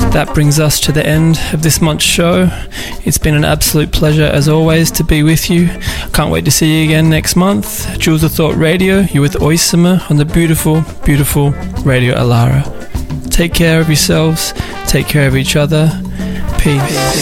That brings us to the end of this month's show. It's been an absolute pleasure, as always, to be with you. Can't wait to see you again next month. Jewels of Thought Radio, you're with Oysama on the beautiful, beautiful Radio Alara. Take care of yourselves. Take care of each other. Peace.